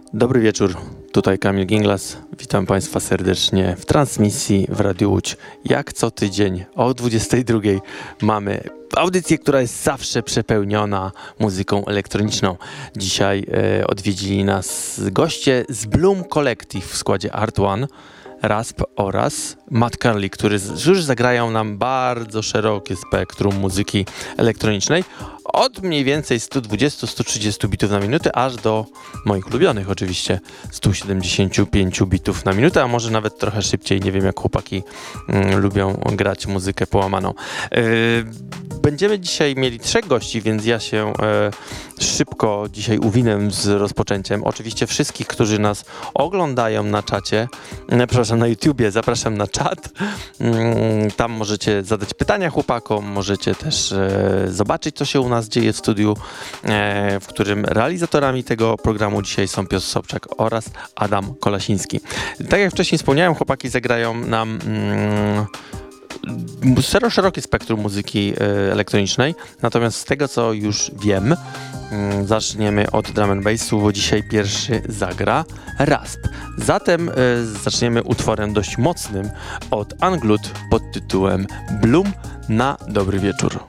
Dobry wieczór, tutaj Kamil Ginglas. Witam Państwa serdecznie w transmisji w Radiu Łódź. Jak co tydzień o 22 mamy audycję, która jest zawsze przepełniona muzyką elektroniczną. Dzisiaj odwiedzili nas goście z Bloom Collective w składzie Art One, Rasp oraz Matt Carley, którzy już zagrają nam bardzo szerokie spektrum muzyki elektronicznej. Od mniej więcej 120-130 bitów na minutę, aż do moich ulubionych oczywiście 175 bitów na minutę, a może nawet trochę szybciej. Nie wiem, jak chłopaki lubią grać muzykę połamaną. Będziemy dzisiaj mieli 3 gości, więc ja się szybko dzisiaj uwinę z rozpoczęciem. Oczywiście wszystkich, którzy nas oglądają na czacie, na YouTubie, zapraszam na czat. Tam możecie zadać pytania chłopakom, możecie też zobaczyć, co się u nas dzieje w studiu, w którym realizatorami tego programu dzisiaj są Piotr Sobczak oraz Adam Kolasiński. Tak jak wcześniej wspomniałem, chłopaki zagrają nam szerokie spektrum muzyki elektronicznej, natomiast z tego, co już wiem, zaczniemy od drum and bassu, bo dzisiaj pierwszy zagra Rasp. Zatem zaczniemy utworem dość mocnym od Unglued pod tytułem Bloom na dobry wieczór.